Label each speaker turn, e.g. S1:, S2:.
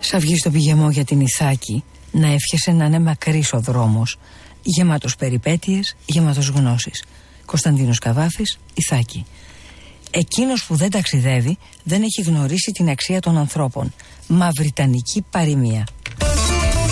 S1: Σαν βγει στο πηγεμό για την Ιθάκη, να εύχεσαι να είναι μακρύς ο δρόμος, γεμάτος περιπέτειες, γεμάτος γνώσεις. Κωνσταντίνος Καβάφης, Ιθάκη. Εκείνος που δεν ταξιδεύει δεν έχει γνωρίσει την αξία των ανθρώπων. Μαυριτανική παροιμία.